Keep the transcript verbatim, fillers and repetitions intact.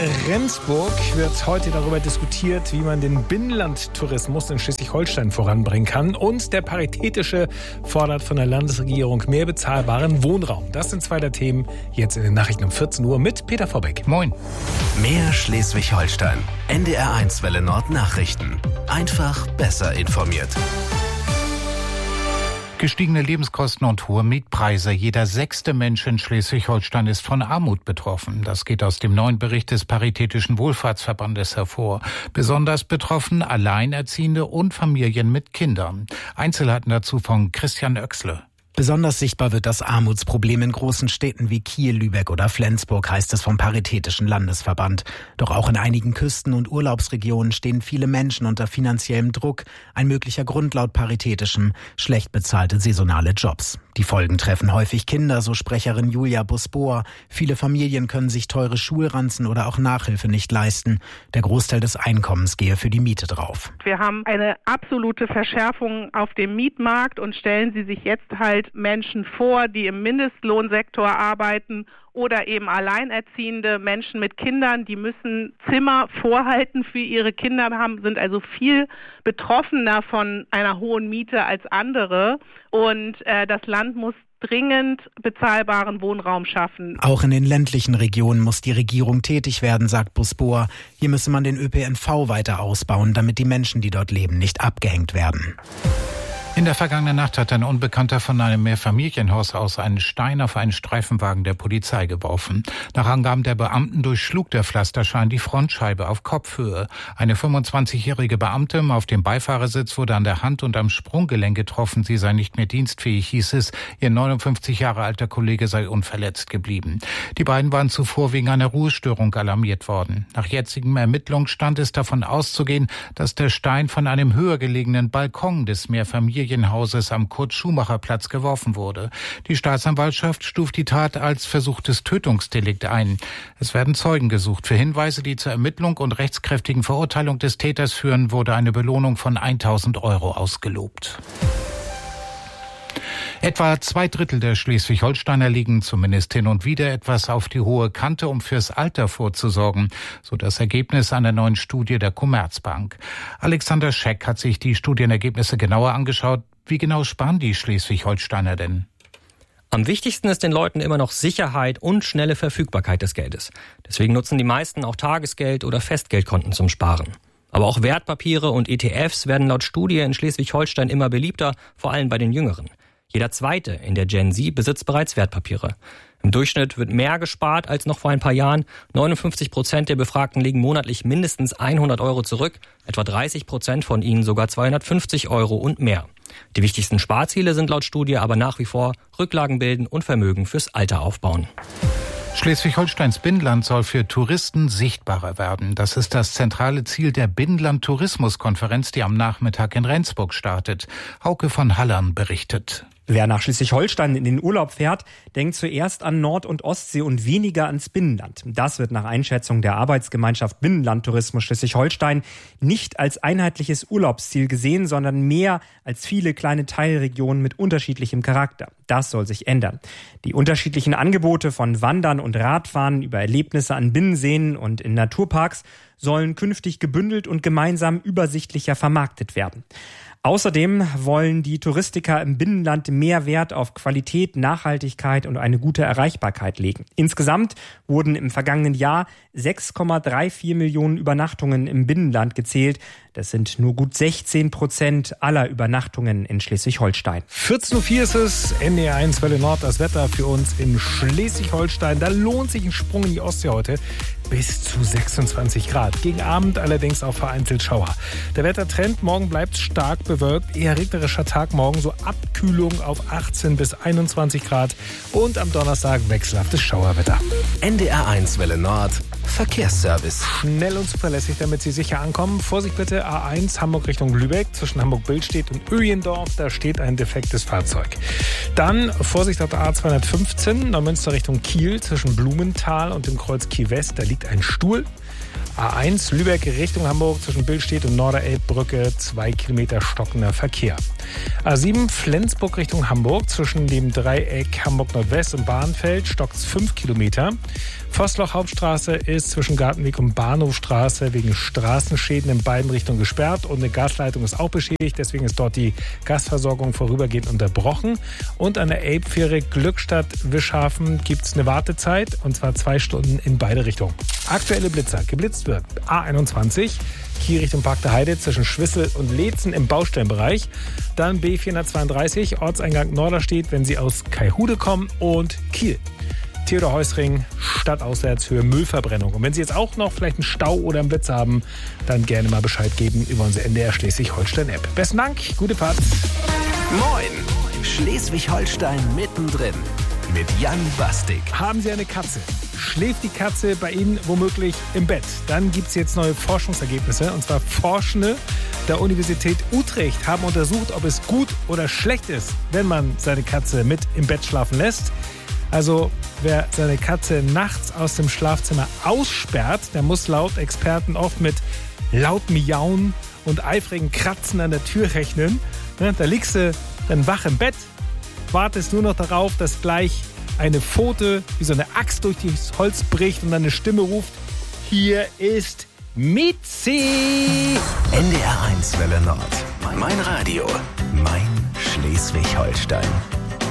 Rendsburg wird heute darüber diskutiert, wie man den Binnenlandtourismus in Schleswig-Holstein voranbringen kann. Und der Paritätische fordert von der Landesregierung mehr bezahlbaren Wohnraum. Das sind zwei der Themen jetzt in den Nachrichten um vierzehn Uhr mit Peter Vorbeck. Moin. Mehr Schleswig-Holstein. N D R eins Welle Nord Nachrichten. Einfach besser informiert. Gestiegene Lebenskosten und hohe Mietpreise. Jeder sechste Mensch in Schleswig-Holstein ist von Armut betroffen. Das geht aus dem neuen Bericht des Paritätischen Wohlfahrtsverbandes hervor. Besonders betroffen Alleinerziehende und Familien mit Kindern. Einzelheiten dazu von Christian Oechsle. Besonders sichtbar wird das Armutsproblem in großen Städten wie Kiel, Lübeck oder Flensburg, heißt es vom Paritätischen Landesverband. Doch auch in einigen Küsten- und Urlaubsregionen stehen viele Menschen unter finanziellem Druck. Ein möglicher Grund laut Paritätischem: schlecht bezahlte saisonale Jobs. Die Folgen treffen häufig Kinder, so Sprecherin Julia Busbohr. Viele Familien können sich teure Schulranzen oder auch Nachhilfe nicht leisten. Der Großteil des Einkommens gehe für die Miete drauf. Wir haben eine absolute Verschärfung auf dem Mietmarkt und stellen Sie sich jetzt halt Menschen vor, die im Mindestlohnsektor arbeiten oder eben alleinerziehende Menschen mit Kindern, die müssen Zimmer vorhalten für ihre Kinder, haben, sind also viel betroffener von einer hohen Miete als andere. Und äh, das Land muss dringend bezahlbaren Wohnraum schaffen. Auch in den ländlichen Regionen muss die Regierung tätig werden, sagt Busbohr. Hier müsse man den Ö P N V weiter ausbauen, damit die Menschen, die dort leben, nicht abgehängt werden. In der vergangenen Nacht hat ein Unbekannter von einem Mehrfamilienhaus aus einen Stein auf einen Streifenwagen der Polizei geworfen. Nach Angaben der Beamten durchschlug der Pflasterstein die Frontscheibe auf Kopfhöhe. Eine fünfundzwanzigjährige Beamte auf dem Beifahrersitz wurde an der Hand und am Sprunggelenk getroffen. Sie sei nicht mehr dienstfähig, hieß es. Ihr neunundfünfzig Jahre alter Kollege sei unverletzt geblieben. Die beiden waren zuvor wegen einer Ruhestörung alarmiert worden. Nach jetzigem Ermittlungsstand ist davon auszugehen, dass der Stein von einem höher gelegenen Balkon des Mehrfamilienhauses am Kurt-Schumacher-Platz geworfen wurde. Die Staatsanwaltschaft stuft die Tat als versuchtes Tötungsdelikt ein. Es werden Zeugen gesucht. Für Hinweise, die zur Ermittlung und rechtskräftigen Verurteilung des Täters führen, wurde eine Belohnung von tausend Euro ausgelobt. Etwa zwei Drittel der Schleswig-Holsteiner liegen zumindest hin und wieder etwas auf die hohe Kante, um fürs Alter vorzusorgen. So das Ergebnis einer neuen Studie der Commerzbank. Alexander Scheck hat sich die Studienergebnisse genauer angeschaut. Wie genau sparen die Schleswig-Holsteiner denn? Am wichtigsten ist den Leuten immer noch Sicherheit und schnelle Verfügbarkeit des Geldes. Deswegen nutzen die meisten auch Tagesgeld- oder Festgeldkonten zum Sparen. Aber auch Wertpapiere und E T Fs werden laut Studie in Schleswig-Holstein immer beliebter, vor allem bei den Jüngeren. Jeder Zweite in der Gen Z besitzt bereits Wertpapiere. Im Durchschnitt wird mehr gespart als noch vor ein paar Jahren. neunundfünfzig Prozent der Befragten legen monatlich mindestens hundert Euro zurück, etwa dreißig Prozent von ihnen sogar zweihundertfünfzig Euro und mehr. Die wichtigsten Sparziele sind laut Studie aber nach wie vor Rücklagen bilden und Vermögen fürs Alter aufbauen. Schleswig-Holsteins Binnenland soll für Touristen sichtbarer werden. Das ist das zentrale Ziel der Binnenland-Tourismus-Konferenz, die am Nachmittag in Rendsburg startet. Hauke von Hallern berichtet. Wer nach Schleswig-Holstein in den Urlaub fährt, denkt zuerst an Nord- und Ostsee und weniger ans Binnenland. Das wird nach Einschätzung der Arbeitsgemeinschaft Binnenlandtourismus Schleswig-Holstein nicht als einheitliches Urlaubsziel gesehen, sondern mehr als viele kleine Teilregionen mit unterschiedlichem Charakter. Das soll sich ändern. Die unterschiedlichen Angebote von Wandern und Radfahren über Erlebnisse an Binnenseen und in Naturparks sollen künftig gebündelt und gemeinsam übersichtlicher vermarktet werden. Außerdem wollen die Touristiker im Binnenland mehr Wert auf Qualität, Nachhaltigkeit und eine gute Erreichbarkeit legen. Insgesamt wurden im vergangenen Jahr sechs Komma vierunddreißig Millionen Übernachtungen im Binnenland gezählt. Das sind nur gut sechzehn Prozent aller Übernachtungen in Schleswig-Holstein. vierzehn Uhr vier ist es, N D R eins Welle Nord, das Wetter für uns in Schleswig-Holstein. Da lohnt sich ein Sprung in die Ostsee heute. Bis zu sechsundzwanzig Grad. Gegen Abend allerdings auch vereinzelt Schauer. Der Wettertrend, morgen bleibt stark bewölkt. Eher regnerischer Tag morgen, so Abkühlung auf achtzehn bis einundzwanzig Grad. Und am Donnerstag wechselhaftes Schauerwetter. N D R eins Welle Nord, Verkehrsservice. Schnell und zuverlässig, damit Sie sicher ankommen. Vorsicht bitte, A eins Hamburg Richtung Lübeck. Zwischen Hamburg-Billstedt und Öjendorf, da steht ein defektes Fahrzeug. Dann Vorsicht auf der A zweihundertfünfzehn, Neumünster Richtung Kiel. Zwischen Blumenthal und dem Kreuz Kiel West, da liegt ein Stuhl. A eins Lübeck Richtung Hamburg zwischen Billstedt und Norderelbbrücke, zwei Kilometer stockender Verkehr. A sieben Flensburg Richtung Hamburg zwischen dem Dreieck Hamburg Nordwest und Bahnfeld stockt es fünf Kilometer. Vosloch Hauptstraße ist ist zwischen Gartenweg und Bahnhofstraße wegen Straßenschäden in beiden Richtungen gesperrt und eine Gasleitung ist auch beschädigt. Deswegen ist dort die Gasversorgung vorübergehend unterbrochen. Und an der Elbfähre Glückstadt-Wischhafen gibt es eine Wartezeit und zwar zwei Stunden in beide Richtungen. Aktuelle Blitzer. Geblitzt wird A einundzwanzig, Kiel Richtung Park der Heide zwischen Schwissel und Leetzen im Baustellenbereich. Dann B vierhundertzweiunddreißig, Ortseingang Norderstedt, wenn Sie aus Kaihude kommen und Kiel. Theodor-Heuss-Ring, stadtauswärts für Müllverbrennung. Und wenn Sie jetzt auch noch vielleicht einen Stau oder einen Blitz haben, dann gerne mal Bescheid geben über unsere N D R Schleswig-Holstein-App. Besten Dank, gute Fahrt. Moin, Schleswig-Holstein mittendrin mit Jan Bastik. Haben Sie eine Katze? Schläft die Katze bei Ihnen womöglich im Bett? Dann gibt es jetzt neue Forschungsergebnisse. Und zwar Forschende der Universität Utrecht haben untersucht, ob es gut oder schlecht ist, wenn man seine Katze mit im Bett schlafen lässt. Also wer seine Katze nachts aus dem Schlafzimmer aussperrt, der muss laut Experten oft mit laut Miauen und eifrigen Kratzen an der Tür rechnen. Da liegst du dann wach im Bett, wartest nur noch darauf, dass gleich eine Pfote wie so eine Axt durch das Holz bricht und dann eine Stimme ruft, hier ist Mitzi. N D R eins Welle Nord. Mein Radio. Mein Schleswig-Holstein.